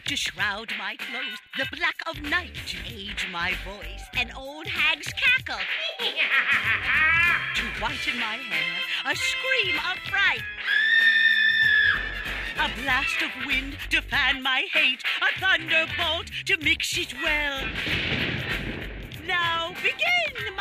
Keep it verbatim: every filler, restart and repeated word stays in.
to shroud my clothes, the black of night to age my voice, an old hag's cackle to whiten my hair, a scream of fright, a blast of wind to fan my hate, a thunderbolt to mix it well. Now begin,